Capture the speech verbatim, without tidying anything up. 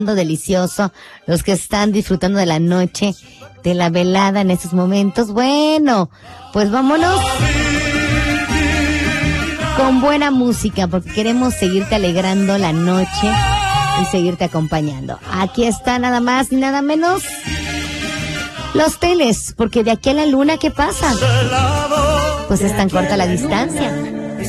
delicioso, los que están disfrutando de la noche, de la velada en estos momentos. Bueno, pues vámonos con buena música, porque queremos seguirte alegrando la noche y seguirte acompañando. Aquí está nada más ni nada menos Los Teles, porque de aquí a la luna, ¿qué pasa? Pues es tan corta la distancia.